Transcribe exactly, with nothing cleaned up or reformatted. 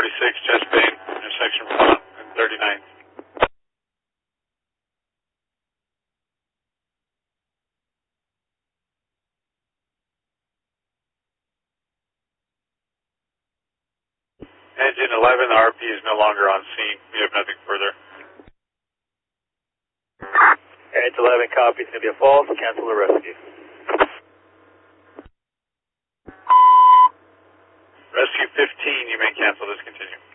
forty-six, chest pain, intersection Vermont and thirty-ninth. Engine eleven, the R P is no longer on scene. We have nothing further. Edge eleven, copy. It's going to be a false. Cancel the rescue. Rescue fifteen, you may cancel, discontinue.